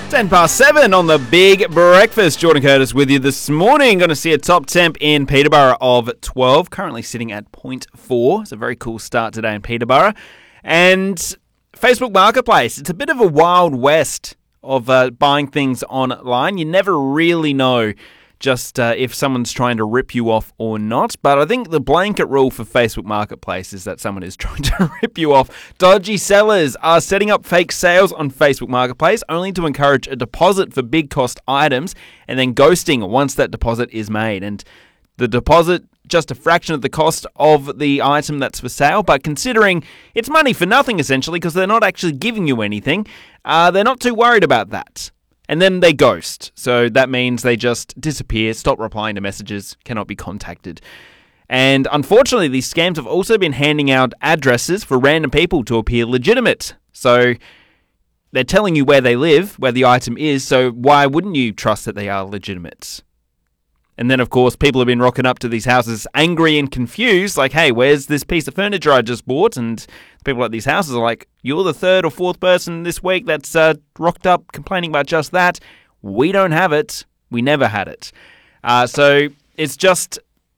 7:10 on the Big Breakfast. Jordan Curtis with you this morning. Going to see a top temp in Peterborough of 12, currently sitting at 0.4. It's a very cool start today in Peterborough. And Facebook Marketplace, it's a bit of a wild west of buying things online. You never really know just if someone's trying to rip you off or not. But I think the blanket rule for Facebook Marketplace is that someone is trying to rip you off. Dodgy sellers are setting up fake sales on Facebook Marketplace only to encourage a deposit for big cost items and then ghosting once that deposit is made. And the deposit, just a fraction of the cost of the item that's for sale, but considering it's money for nothing essentially because they're not actually giving you anything, they're not too worried about that. And then they ghost. So that means they just disappear, stop replying to messages, cannot be contacted. And unfortunately, these scams have also been handing out addresses for random people to appear legitimate. So they're telling you where they live, where the item is, so why wouldn't you trust that they are legitimate? And then, of course, people have been rocking up to these houses angry and confused, like, hey, where's this piece of furniture I just bought? And people at these houses are like, you're the third or fourth person this week that's rocked up complaining about just that. We don't have it. We never had it. So it's just...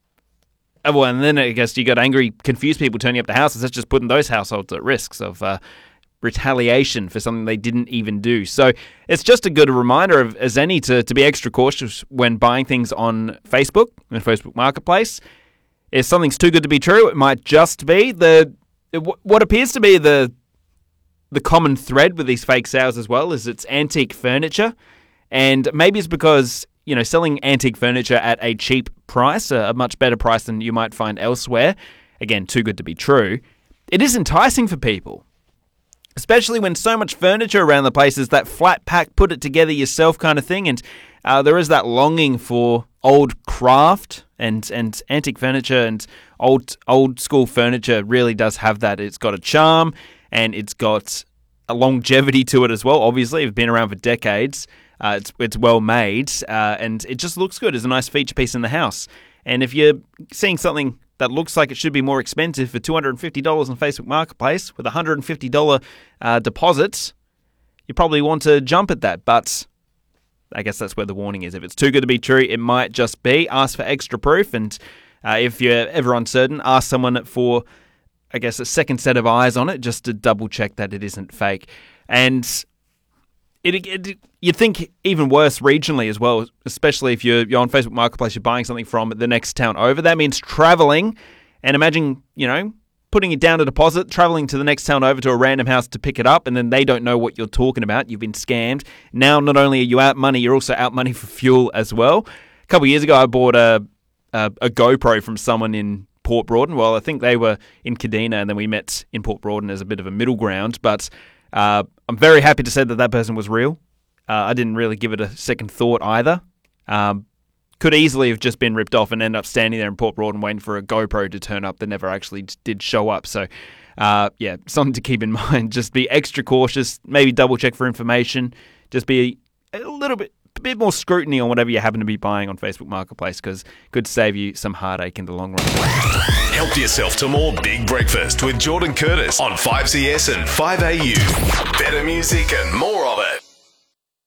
well, and then I guess you got angry, confused people turning up to houses. That's just putting those households at risks of retaliation for something they didn't even do. So it's just a good reminder as any to be extra cautious when buying things on Facebook and Facebook Marketplace. If something's too good to be true, it might just be what appears to be the common thread with these fake sales as well is it's antique furniture. And maybe it's because, you know, selling antique furniture at a cheap price, a much better price than you might find elsewhere, again, too good to be true, it is enticing for people. Especially when so much furniture around the place is that flat pack, put it together yourself kind of thing. And there is that longing for old craft and antique furniture and old school furniture really does have that. It's got a charm and it's got a longevity to it as well. Obviously, it's been around for decades. It's well made and it just looks good as a nice feature piece in the house. And if you're seeing something that looks like it should be more expensive for $250 on Facebook Marketplace with a $150 deposit, you probably want to jump at that. But I guess that's where the warning is. If it's too good to be true, it might just be. Ask for extra proof. And if you're ever uncertain, ask someone for, I guess, a second set of eyes on it just to double check that it isn't fake. And you think even worse regionally as well, especially if you're on Facebook Marketplace, you're buying something from the next town over. That means traveling, and imagine, you know, putting it down to deposit, traveling to the next town over to a random house to pick it up, and then they don't know what you're talking about. You've been scammed. Now, not only are you out money, you're also out money for fuel as well. A couple of years ago, I bought a GoPro from someone in Port Broughton. Well, I think they were in Kadina, and then we met in Port Broughton as a bit of a middle ground, but I'm very happy to say that person was real. I didn't really give it a second thought either. Could easily have just been ripped off and end up standing there in Port Broughton waiting for a GoPro to turn up that never actually did show up. So, yeah, something to keep in mind. Just be extra cautious, maybe double check for information. Just be a bit more scrutiny on whatever you happen to be buying on Facebook Marketplace because it could save you some heartache in the long run. Help yourself to more Big Breakfast with Jordan Curtis on 5CS and 5AU. Better music and more of it.